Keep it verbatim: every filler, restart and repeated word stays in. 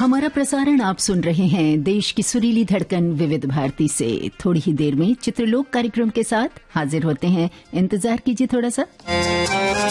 हमारा प्रसारण आप सुन रहे हैं देश की सुरीली धड़कन विविध भारती से। थोड़ी ही देर में चित्रलोक कार्यक्रम के साथ हाजिर होते हैं, इंतजार कीजिए थोड़ा सा।